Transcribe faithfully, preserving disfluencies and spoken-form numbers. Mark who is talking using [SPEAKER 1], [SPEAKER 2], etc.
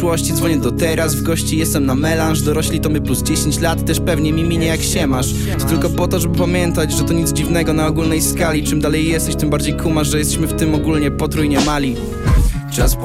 [SPEAKER 1] przeszłości, dzwonię do teraz. W gości jestem na melanż, dorośli to my plus dziesięć lat. Też pewnie mi minie jak się masz. To tylko po to, żeby pamiętać, że to nic dziwnego na ogólnej skali. Czym dalej jesteś, tym bardziej kumasz, że jesteśmy w tym ogólnie potrójnie mali. Czas